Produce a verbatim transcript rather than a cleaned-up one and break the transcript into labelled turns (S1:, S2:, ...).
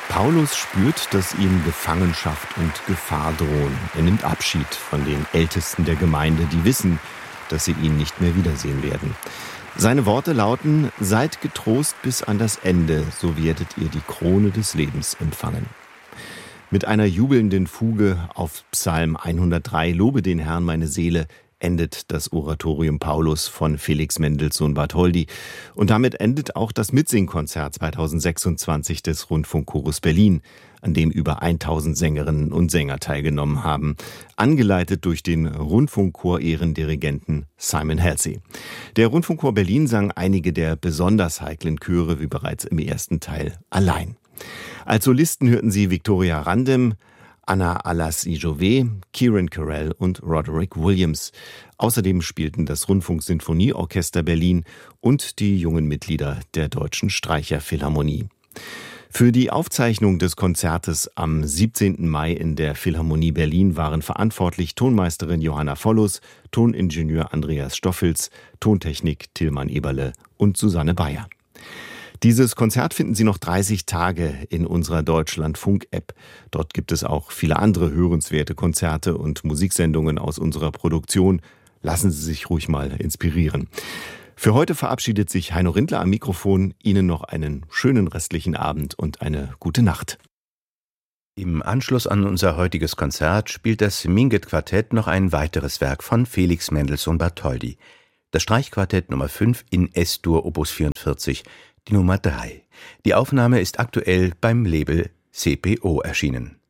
S1: Paulus spürt, dass ihm Gefangenschaft und Gefahr drohen. Er nimmt Abschied von den Ältesten der Gemeinde, die wissen, dass sie ihn nicht mehr wiedersehen werden. Seine Worte lauten: Seid getrost bis an das Ende, so werdet ihr die Krone des Lebens empfangen. Mit einer jubelnden Fuge auf Psalm hundertdrei, Lobe den Herrn meine Seele, endet das Oratorium Paulus von Felix Mendelssohn Bartholdy. Und damit endet auch das Mitsingkonzert zweitausendsechsundzwanzig des Rundfunkchores Berlin, an dem über tausend Sängerinnen und Sänger teilgenommen haben, angeleitet durch den Rundfunkchor-Ehrendirigenten Simon Halsey. Der Rundfunkchor Berlin sang einige der besonders heiklen Chöre, wie bereits im ersten Teil, allein. Als Solisten hörten Sie Victoria Randem, Anna Alassi-Jovet, Kieran Carell und Roderick Williams. Außerdem spielten das Rundfunksinfonieorchester Berlin und die jungen Mitglieder der Deutschen Streicherphilharmonie. Für die Aufzeichnung des Konzertes am siebzehnten Mai in der Philharmonie Berlin waren verantwortlich Tonmeisterin Johanna Vollus, Toningenieur Andreas Stoffels, Tontechnik Tilman Eberle und Susanne Bayer. Dieses Konzert finden Sie noch dreißig Tage in unserer Deutschlandfunk-App. Dort gibt es auch viele andere hörenswerte Konzerte und Musiksendungen aus unserer Produktion. Lassen Sie sich ruhig mal inspirieren. Für heute verabschiedet sich Heino Rindler am Mikrofon. Ihnen noch einen schönen restlichen Abend und eine gute Nacht.
S2: Im Anschluss an unser heutiges Konzert spielt das Minget-Quartett noch ein weiteres Werk von Felix Mendelssohn Bartholdy. Das Streichquartett Nummer fünf in S-Dur Opus vierundvierzig, die Nummer drei. Die Aufnahme ist aktuell beim Label C P O erschienen.